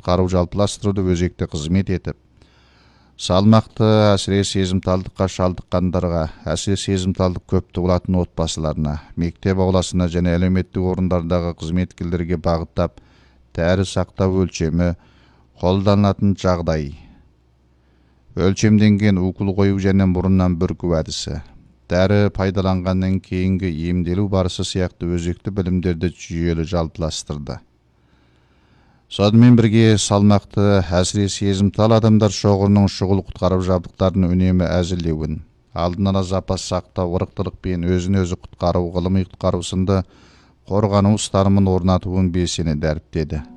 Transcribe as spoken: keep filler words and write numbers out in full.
құтқару жалпыластыруды өзекті қызмет етіп, салмақты әсіре сезімталдыққа шалдыққандарға, әсіре сезімталдық көпті болатын отбасыларына, мектеп ауласына және әлеуметтік орындардағы қызметкерлерге бағыттап, дәрі сақтау өлшемі қолданылатын жағдай, өлшемденген укол қою және мұрыннан бүрку әдісі, дәрі пайдаланғаннан кейінгі емделу барысы сияқты өзекті білімдерді жүйелі жалпыластырды. Сонымен бірге салмақты әсіре сезімтал адамдар шоғырының шұғыл құтқару жабдықтарын үнемі әзірлеуін, алдын ала запас сақтау, ырықтылық пен өзін өзі құтқару, ғылыми құтқару сынды қорғану ұстанымын орнатуын белсене дәріптеді.